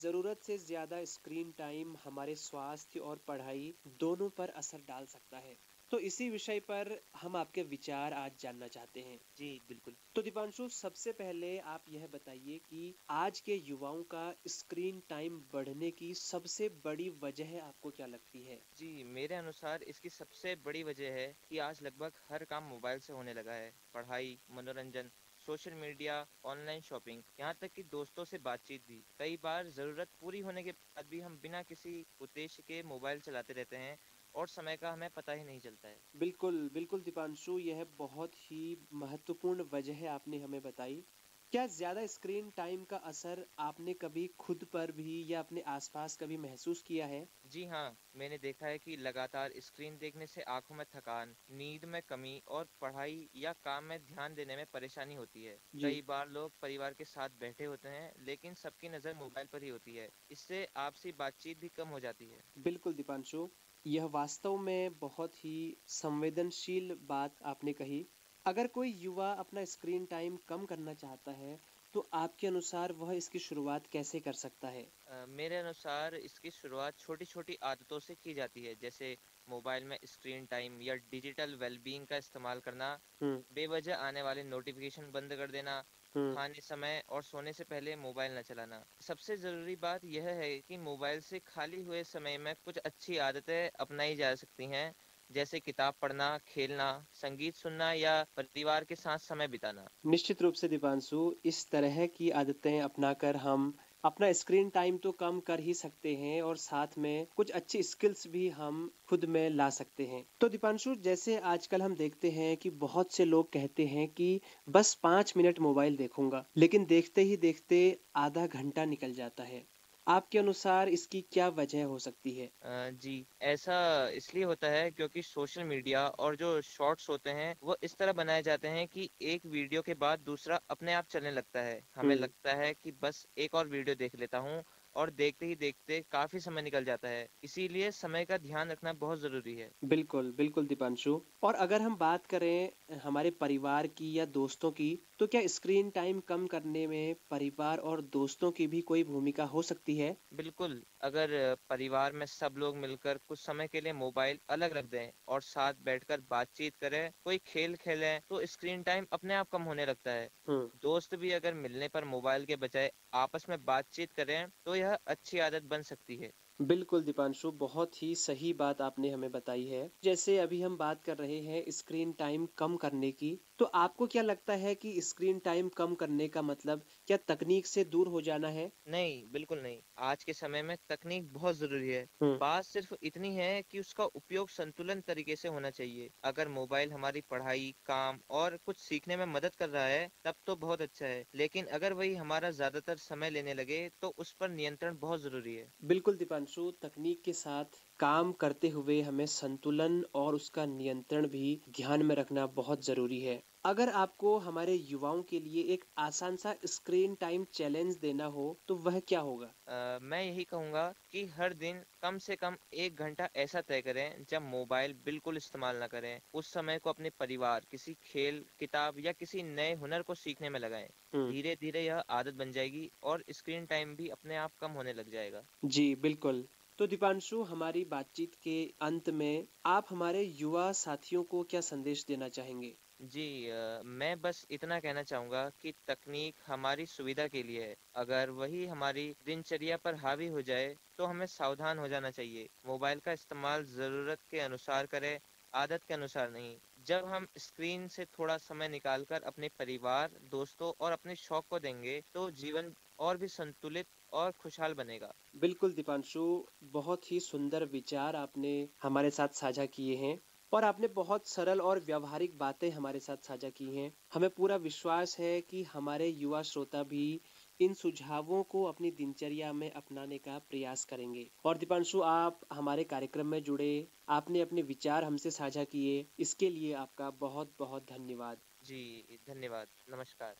ज़रूरत से ज़्यादा स्क्रीन टाइम हमारे स्वास्थ्य और पढ़ाई दोनों पर असर डाल सकता है। तो इसी विषय पर हम आपके विचार आज जानना चाहते हैं। जी, बिल्कुल। तो दीपांशु, सबसे पहले आप यह बताइए कि आज के युवाओं का स्क्रीन टाइम बढ़ने की सबसे बड़ी वजह आपको क्या लगती है? जी, मेरे अनुसार इसकी सबसे बड़ी वजह है कि आज लगभग हर काम मोबाइल से होने लगा है। पढ़ाई, मनोरंजन, सोशल मीडिया, ऑनलाइन शॉपिंग, यहाँ तक कि दोस्तों से बातचीत भी। कई बार ज़रूरत पूरी होने के बाद भी हम बिना किसी उद्देश्य के मोबाइल चलाते रहते हैं और समय का हमें पता ही नहीं चलता है। बिल्कुल, बिल्कुल दीपांशु, यह बहुत ही महत्वपूर्ण वजह आपने हमें बताई। क्या ज़्यादा स्क्रीन टाइम का असर आपने कभी खुद पर भी या अपने आसपास कभी महसूस किया है? जी हाँ, मैंने देखा है कि लगातार स्क्रीन देखने से आंखों में थकान, नींद में कमी और पढ़ाई या काम में ध्यान देने में परेशानी होती है। जी, कई बार लोग परिवार के साथ बैठे होते हैं, लेकिन सबकी नज़र मोबाइल पर ही होती है। इससे आपसी बातचीत भी कम हो जाती है। बिल्कुल दीपांशु, यह वास्तव में बहुत ही संवेदनशील बात आपने कही। अगर कोई युवा अपना स्क्रीन टाइम कम करना चाहता है, तो आपके अनुसार वह इसकी शुरुआत कैसे कर सकता है? मेरे अनुसार इसकी शुरुआत छोटी-छोटी आदतों से की जाती है, जैसे मोबाइल में स्क्रीन टाइम या डिजिटल वेलबींग का इस्तेमाल करना, हुँ, बेवजह आने वाले नोटिफिकेशन बंद कर देना, हुँ। खाने समय और सोने से पहले मोबाइल न चलाना। सबसे ज़रूरी बात यह है कि मोबाइल से खाली हुए समय में कुछ अच्छी आदतें अपनाई जा सकती हैं, जैसे किताब पढ़ना, खेलना, संगीत सुनना या परिवार के साथ समय बिताना। निश्चित रूप से दीपांशु, इस तरह की आदतें अपनाकर हम अपना स्क्रीन टाइम तो कम कर ही सकते हैं और साथ में कुछ अच्छी स्किल्स भी हम खुद में ला सकते हैं। तो दीपांशु, जैसे आजकल हम देखते हैं कि बहुत से लोग कहते हैं कि बस 5 मिनट मोबाइल देखूंगा, लेकिन देखते ही देखते आधा घंटा निकल जाता है। आपके अनुसार इसकी क्या वजह हो सकती है? जी, ऐसा इसलिए होता है क्योंकि सोशल मीडिया और जो शॉर्ट्स होते हैं, वो इस तरह बनाए जाते हैं कि एक वीडियो के बाद दूसरा अपने आप चलने लगता है। हमें हम्म। लगता है कि बस एक और वीडियो देख लेता हूँ और देखते ही देखते काफ़ी समय निकल जाता है। इसीलिए समय का ध्यान रखना बहुत ज़रूरी है। बिल्कुल, बिल्कुल दीपांशु। और अगर हम बात करें हमारे परिवार की या दोस्तों की, तो क्या स्क्रीन टाइम कम करने में परिवार और दोस्तों की भी कोई भूमिका हो सकती है? बिल्कुल, अगर परिवार में सब लोग मिलकर कुछ समय के लिए मोबाइल अलग रख दें और साथ बैठकर बातचीत करें, कोई खेल खेलें, तो स्क्रीन टाइम अपने आप कम होने लगता है। हुँ। दोस्त भी अगर मिलने पर मोबाइल के बजाय आपस में बातचीत करें, तो यह अच्छी आदत बन सकती है। बिल्कुल दीपांशु, बहुत ही सही बात आपने हमें बताई है। जैसे अभी हम बात कर रहे हैं स्क्रीन टाइम कम करने की, तो आपको क्या लगता है कि स्क्रीन टाइम कम करने का मतलब क्या तकनीक से दूर हो जाना है? नहीं, बिल्कुल नहीं। आज के समय में तकनीक बहुत ज़रूरी है। हुँ। बात सिर्फ इतनी है कि उसका उपयोग संतुलन तरीके से होना चाहिए। अगर मोबाइल हमारी पढ़ाई, काम और कुछ सीखने में मदद कर रहा है, तब तो बहुत अच्छा है। लेकिन अगर वही हमारा ज़्यादातर समय लेने लगे, तो उस पर नियंत्रण बहुत ज़रूरी है। बिल्कुल दीपांशु, तकनीक के साथ काम करते हुए हमें संतुलन और उसका नियंत्रण भी ध्यान में रखना बहुत जरूरी है। अगर आपको हमारे युवाओं के लिए एक आसान सा स्क्रीन टाइम चैलेंज देना हो, तो वह क्या होगा? मैं यही कहूँगा कि हर दिन कम से कम 1 घंटा ऐसा तय करें जब मोबाइल बिल्कुल इस्तेमाल ना करें। उस समय को अपने परिवार, किसी खेल, किताब या किसी नए हुनर को सीखने में लगाएं। हम्म। धीरे-धीरे यह आदत बन जाएगी और स्क्रीन टाइम भी अपने आप कम होने लग जाएगा। जी बिल्कुल। तो दीपांशु, हमारी बातचीत के अंत में आप हमारे युवा साथियों को क्या संदेश देना चाहेंगे? जी मैं बस इतना कहना चाहूँगा कि तकनीक हमारी सुविधा के लिए है। अगर वही हमारी दिनचर्या पर हावी हो जाए, तो हमें सावधान हो जाना चाहिए। मोबाइल का इस्तेमाल ज़रूरत के अनुसार करें, आदत के अनुसार नहीं। जब हम स्क्रीन से थोड़ा समय निकालकर अपने परिवार, दोस्तों और अपने शौक को देंगे, तो जीवन और भी संतुलित और खुशहाल बनेगा। बिल्कुल दीपांशु, बहुत ही सुंदर विचार आपने हमारे साथ साझा किए हैं और आपने बहुत सरल और व्यावहारिक बातें हमारे साथ साझा की हैं। हमें पूरा विश्वास है कि हमारे युवा श्रोता भी इन सुझावों को अपनी दिनचर्या में अपनाने का प्रयास करेंगे। और दीपांशु, आप हमारे कार्यक्रम में जुड़े, आपने अपने विचार हमसे साझा किए, इसके लिए आपका बहुत बहुत धन्यवाद। जी, धन्यवाद। नमस्कार।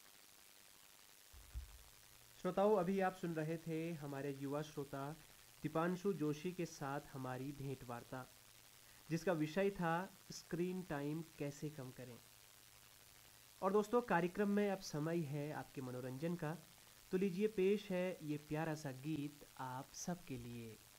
श्रोताओं, अभी आप सुन रहे थे हमारे युवा श्रोता दीपांशु जोशी के साथ हमारी भेंट वार्ता, जिसका विषय था स्क्रीन टाइम कैसे कम करें। और दोस्तों, कार्यक्रम में अब समय है आपके मनोरंजन का। तो लीजिए पेश है ये प्यारा सा गीत आप सबके लिए।